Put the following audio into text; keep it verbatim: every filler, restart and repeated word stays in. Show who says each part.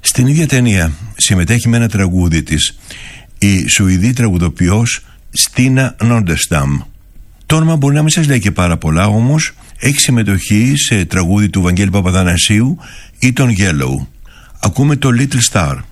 Speaker 1: Στην ίδια ταινία συμμετέχει με ένα τραγούδι της η Σουηδή τραγουδοποιός Στίνα Νόντεσταμ. Το όνομα μπορεί να μην σας λέει και πάρα πολλά, όμως έχει συμμετοχή σε τραγούδι του Βαγγέλη Παπαδανασίου ή τον Yellow. Ακούμε το Little Star.